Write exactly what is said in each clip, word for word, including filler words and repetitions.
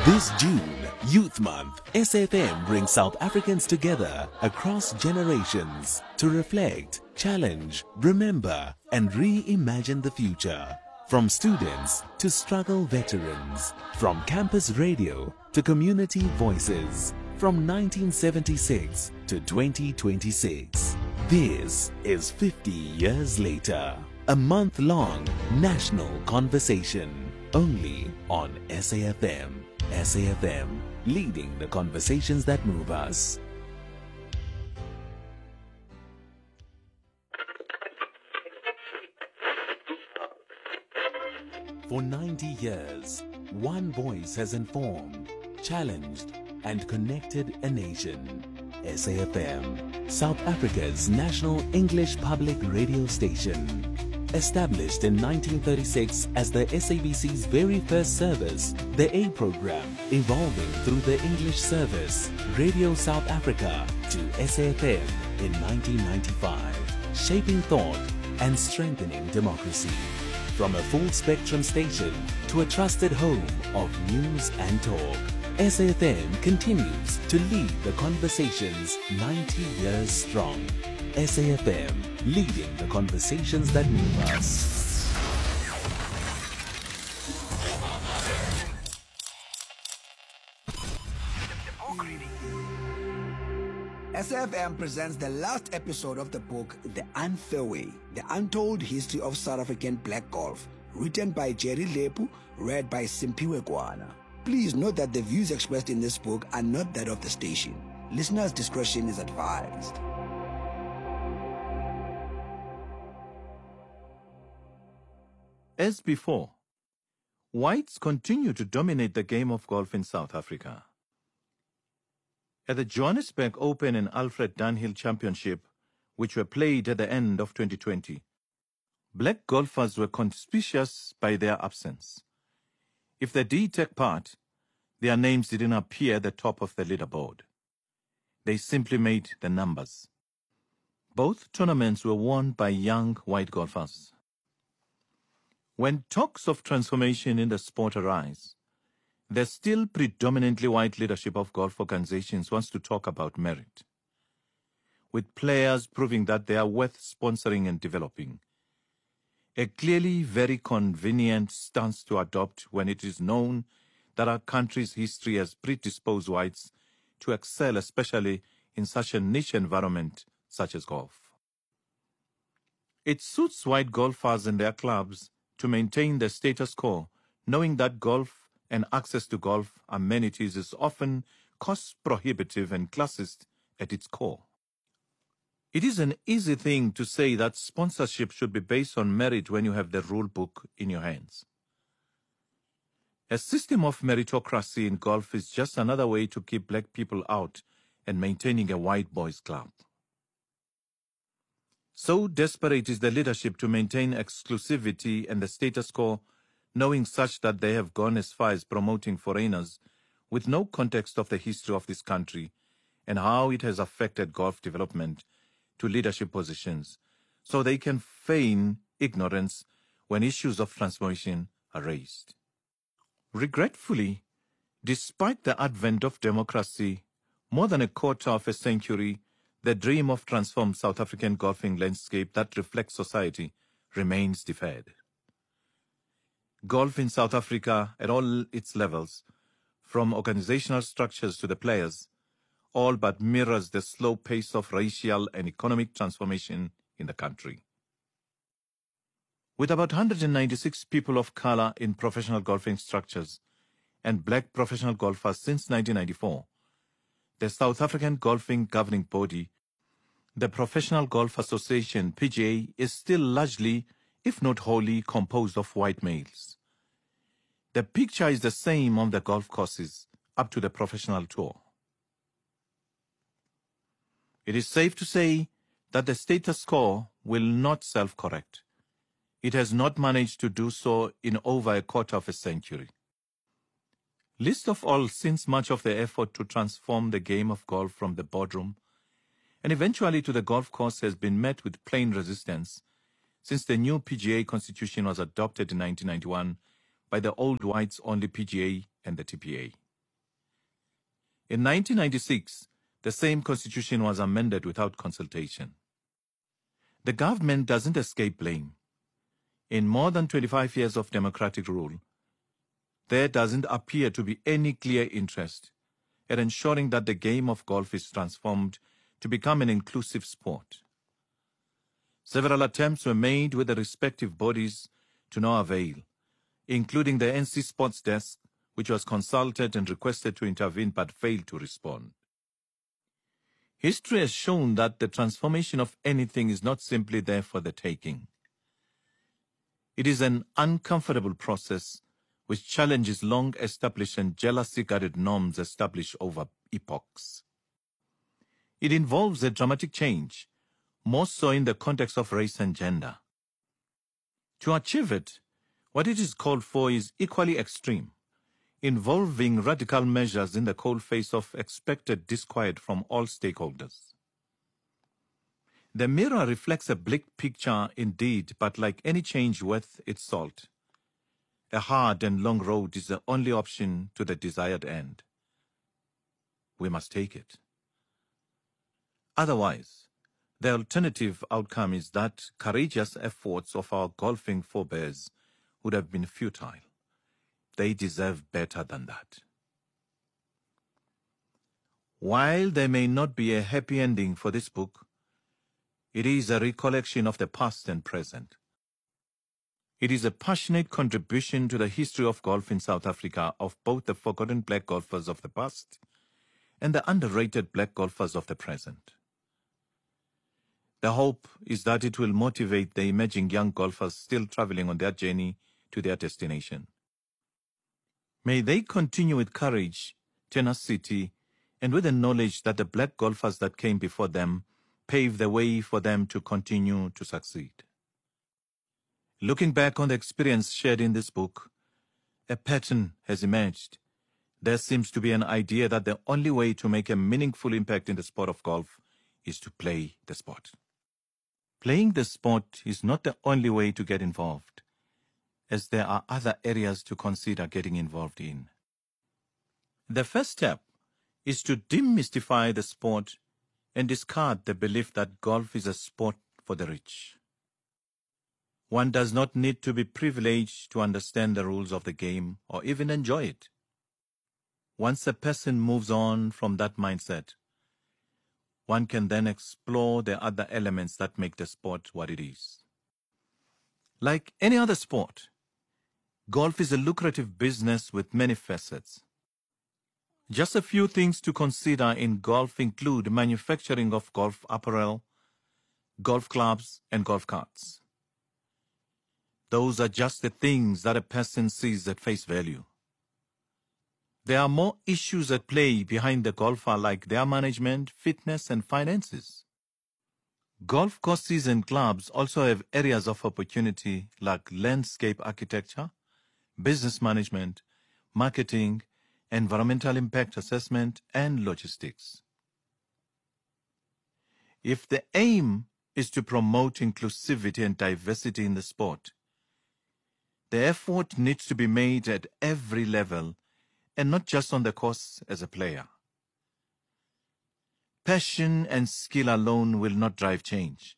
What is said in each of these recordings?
This June, Youth Month, S A F M brings South Africans together across generations to reflect, challenge, remember, and reimagine the future. From students to struggle veterans, from campus radio to community voices, from nineteen seventy-six to twenty twenty-six. This is fifty years later. A month-long national conversation only on S A F M. S A F M, leading the conversations that move us. For ninety years, one voice has informed, challenged, and connected a nation. S A F M, South Africa's national English public radio station. Established in nineteen thirty-six as the S A B C's very first service, the A program, evolving through the English service, Radio South Africa, to S A F M in nineteen ninety-five, shaping thought and strengthening democracy. From a full-spectrum station to a trusted home of news and talk, S A F M continues to lead the conversations ninety years strong. S A F M, leading the conversations that move us. S A F M presents the last episode of the book, The Unfair Way, The Untold History of South African Black Golf, written by Jerry Lepu, read by Simpiwe Kwana. Please note that the views expressed in this book are not that of the station. Listeners' discretion is advised. As before, whites continue to dominate the game of golf in South Africa. At the Johannesburg Open and Alfred Dunhill Championship, which were played at the end of twenty twenty, black golfers were conspicuous by their absence. If they did take part, their names didn't appear at the top of the leaderboard. They simply made the numbers. Both tournaments were won by young white golfers. When talks of transformation in the sport arise, the still predominantly white leadership of golf organizations wants to talk about merit, with players proving that they are worth sponsoring and developing. A clearly very convenient stance to adopt when it is known that our country's history has predisposed whites to excel, especially in such a niche environment such as golf. It suits white golfers and their clubs to maintain the status quo, knowing that golf and access to golf amenities is often cost-prohibitive and classist at its core. It is an easy thing to say that sponsorship should be based on merit when you have the rule book in your hands. A system of meritocracy in golf is just another way to keep black people out and maintaining a white boys' club. So desperate is the leadership to maintain exclusivity and the status quo, knowing such that they have gone as far as promoting foreigners with no context of the history of this country and how it has affected golf development to leadership positions, so they can feign ignorance when issues of transformation are raised. Regretfully, despite the advent of democracy, more than a quarter of a century, the dream of transformed South African golfing landscape that reflects society remains deferred. Golf in South Africa at all its levels, from organizational structures to the players, all but mirrors the slow pace of racial and economic transformation in the country. With about one hundred ninety-six people of color in professional golfing structures and black professional golfers since nineteen ninety-four, the South African Golfing Governing Body, the Professional Golf Association, P G A, is still largely, if not wholly, composed of white males. The picture is the same on the golf courses, up to the professional tour. It is safe to say that the status quo will not self-correct. It has not managed to do so in over a quarter of a century. Least of all, since much of the effort to transform the game of golf from the boardroom and eventually to the golf course has been met with plain resistance, since the new P G A constitution was adopted in nineteen ninety-one by the old whites-only P G A and the T P A. In nineteen ninety-six, the same constitution was amended without consultation. The government doesn't escape blame. In more than twenty-five years of democratic rule, there doesn't appear to be any clear interest in ensuring that the game of golf is transformed to become an inclusive sport. Several attempts were made with the respective bodies to no avail, including the N C Sports Desk, which was consulted and requested to intervene but failed to respond. History has shown that the transformation of anything is not simply there for the taking. It is an uncomfortable process which challenges long-established and jealousy-guarded norms established over epochs. It involves a dramatic change, more so in the context of race and gender. To achieve it, what it is called for is equally extreme, involving radical measures in the cold face of expected disquiet from all stakeholders. The mirror reflects a bleak picture indeed, but like any change worth its salt, a hard and long road is the only option to the desired end. We must take it. Otherwise, the alternative outcome is that courageous efforts of our golfing forebears would have been futile. They deserve better than that. While there may not be a happy ending for this book, it is a recollection of the past and present. It is a passionate contribution to the history of golf in South Africa of both the forgotten black golfers of the past and the underrated black golfers of the present. The hope is that it will motivate the emerging young golfers still traveling on their journey to their destination. May they continue with courage, tenacity, and with the knowledge that the black golfers that came before them paved the way for them to continue to succeed. Looking back on the experience shared in this book, a pattern has emerged. There seems to be an idea that the only way to make a meaningful impact in the sport of golf is to play the sport. Playing the sport is not the only way to get involved, as there are other areas to consider getting involved in. The first step is to demystify the sport and discard the belief that golf is a sport for the rich. One does not need to be privileged to understand the rules of the game or even enjoy it. Once a person moves on from that mindset, one can then explore the other elements that make the sport what it is. Like any other sport, golf is a lucrative business with many facets. Just a few things to consider in golf include manufacturing of golf apparel, golf clubs, and golf carts. Those are just the things that a person sees at face value. There are more issues at play behind the golfer, like their management, fitness, and finances. Golf courses and clubs also have areas of opportunity like landscape architecture, business management, marketing, environmental impact assessment, and logistics. If the aim is to promote inclusivity and diversity in the sport, the effort needs to be made at every level and not just on the course as a player. Passion and skill alone will not drive change.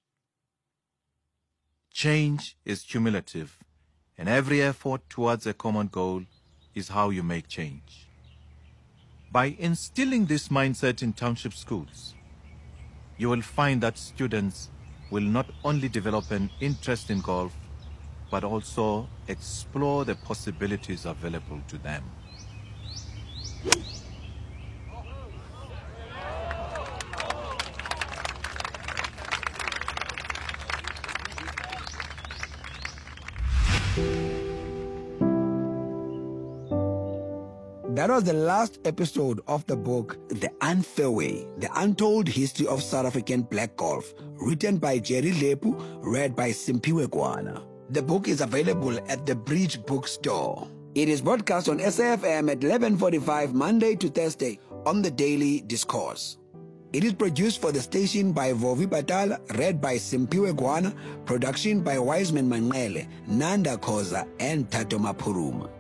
Change is cumulative, and every effort towards a common goal is how you make change. By instilling this mindset in township schools, you will find that students will not only develop an interest in golf, but also explore the possibilities available to them. That was the last episode of the book, The Unfair Way, The Untold History of South African Black Golf, written by Jerry Lepu, read by Simphiwe Kwana. The book is available at the Bridge Bookstore. It is broadcast on S A F M at eleven forty-five Monday to Thursday on the Daily Discourse. It is produced for the station by Vovi Batala, read by Simphiwe Kwana, production by Wiseman Manele, Nanda Khoza, and Tato Mapuruma.